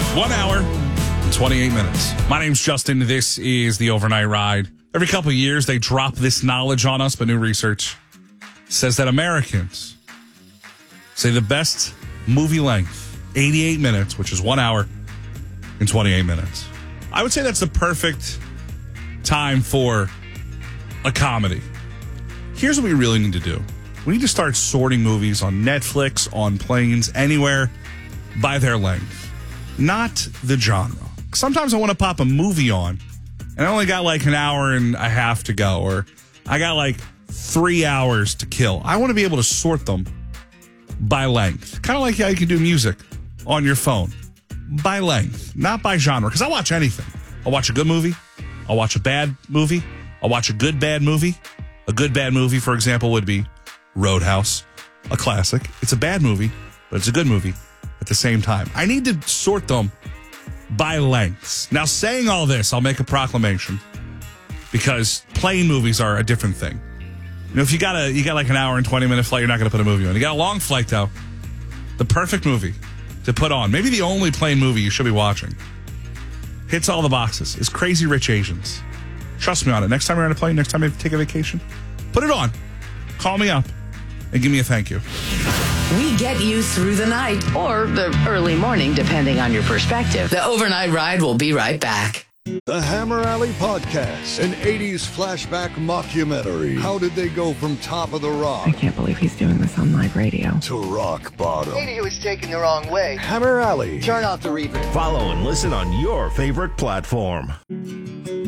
1 hour and 28 minutes. My name's Justin. This is the Overnight Ride. Every couple of years, they drop this knowledge on us, but new research says that Americans say the best movie length, 88 minutes, which is 1 hour and 28 minutes. I would say that's the perfect time for a comedy. Here's what we really need to do. We need to start sorting movies on Netflix, on planes, anywhere by their length, not the genre. Sometimes I want to pop a movie on and I only got like an hour and a half to go, or I got like 3 hours to kill. I want to be able to sort them by length, kind of like how you can do music on your phone, by length, not by genre, because I watch anything. I'll watch a good movie. I'll watch a bad movie. I'll watch a good bad movie. A good bad movie, for example, would be Roadhouse, a classic. It's a bad movie, but it's a good movie at the same time. I need to sort them by lengths. Now, saying all this, I'll make a proclamation, because plane movies are a different thing. You know, if you got like an hour and 20-minute flight, you're not going to put a movie on. You got a long flight, though. The perfect movie to put on, maybe the only plane movie you should be watching, hits all the boxes, is Crazy Rich Asians. Trust me on it. Next time you're on a plane, next time you take a vacation, put it on. Call me up and give me a thank you. We get you through the night or the early morning, depending on your perspective. The Overnight Ride will be right back. The Hammer Alley Podcast, an 80s flashback mockumentary. How did they go from top of the rock? I can't believe he's doing this on live radio. To rock bottom. Maybe he was taken the wrong way. Hammer Alley. Turn off the reverb. Follow and listen on your favorite platform.